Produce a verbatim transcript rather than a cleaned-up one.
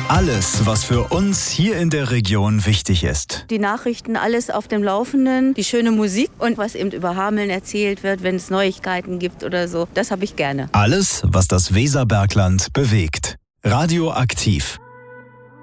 Alles, was für uns hier in der Region wichtig ist. Die Nachrichten, alles auf dem Laufenden, die schöne Musik und was eben über Hameln erzählt wird, wenn es Neuigkeiten gibt oder so. Das habe ich gerne. Alles, was das Weserbergland bewegt. Radioaktiv.